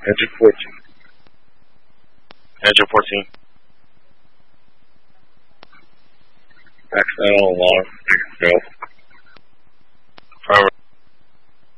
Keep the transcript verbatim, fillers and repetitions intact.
Engine fourteen. Engine fourteen. Max nine on alarm. Go. Affirmative.